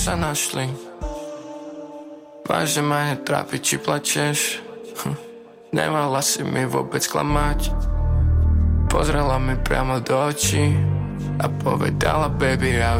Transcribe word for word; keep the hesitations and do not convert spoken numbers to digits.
sa našli. Vážne ma netrápi, či plačeš. Hm. Nemala si mi vôbec klamať. Pozrela mi priamo do očí a povedala baby, ja